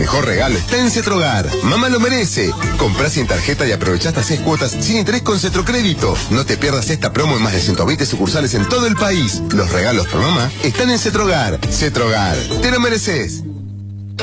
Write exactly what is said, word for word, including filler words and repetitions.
mejor regalo está en Cetrogar. Mamá lo merece. Comprá sin tarjeta y aprovechá hasta seis cuotas sin interés con Cetrocrédito. No te pierdas esta promo en más de ciento veinte sucursales en todo el país. Los regalos por mamá están en Cetrogar. Cetrogar, te lo mereces.